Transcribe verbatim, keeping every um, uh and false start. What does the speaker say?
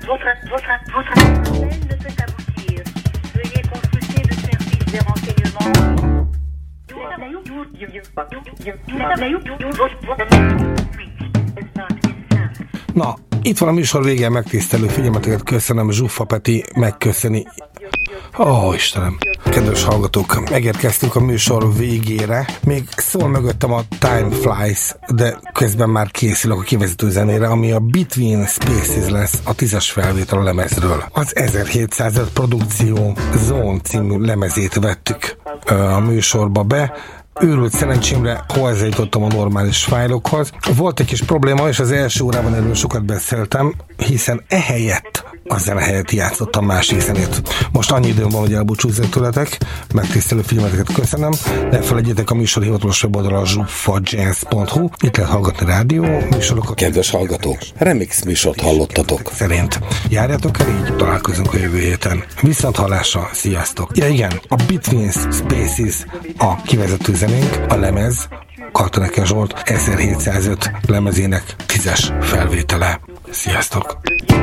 votre, votre, votre appel ne peut aboutir. Veuillez consulter le service des renseignements. Na, itt van a műsor vége, megtisztelő figyelmeteket köszönöm, Zsuffa Peti megköszöni. Ó, oh, Istenem! Kedves hallgatók, megérkeztünk a műsor végére. Még szól mögöttem a Time Flies, de közben már készülök a kivezető zenére, ami a Between Spaces lesz, a tízes felvétel a lemezről. Az ezerhétszázöt produkció Zone című lemezét vettük a műsorba be. Őrült szerencsémre hozzájutottam a normális fájlokhoz. Volt egy kis probléma, és az első órában erről sokat beszéltem, hiszen ehelyett a zene helyett játszottam másik zenét. Most annyi időm van, hogy elbúcsúzzak tőletek, megtisztelő figyelmeteket köszönöm, ne felejtjétek a műsor hivatalos weboldala zsuffa jazz pont hu, itt lehet hallgatni rádió műsorokat. Kedves hallgatók, remix műsort hallottatok. Szerint járjátok el így, találkozunk a jövő héten. Viszont hallásra, sziasztok! Ja igen, a Between Spaces a kivezető zenénk, a lemez, Katoneke Zsolt ezerhétszázöt lemezének tízes felvétele. Sziasztok!